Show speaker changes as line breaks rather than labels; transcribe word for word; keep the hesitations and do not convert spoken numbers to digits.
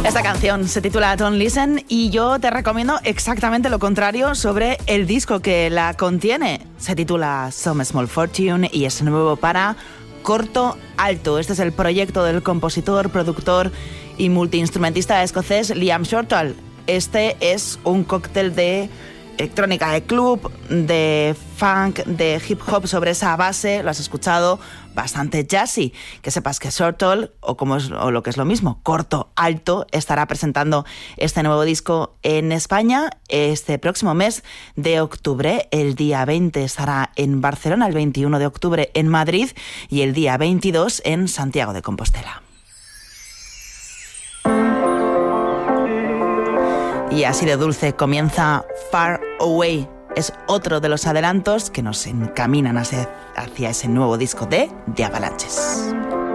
Esta canción se titula Don't Listen y yo te recomiendo exactamente lo contrario sobre el disco que la contiene. Se titula Some Small Fortune y es nuevo para Corto Alto. Este es el proyecto del compositor, productor y multiinstrumentista escocés Liam Shortall. Este es un cóctel de electrónica de club, de funk, de hip hop sobre esa base, lo has escuchado, bastante jazzy. Que sepas que Shortall, o como es o lo que es lo mismo, Corto Alto, estará presentando este nuevo disco en España este próximo mes de octubre. El día veinte estará en Barcelona, el veintiuno de octubre en Madrid y el día veintidós en Santiago de Compostela. Y así de dulce comienza Far Away. Es otro de los adelantos que nos encaminan hacia, hacia ese nuevo disco de The Avalanches.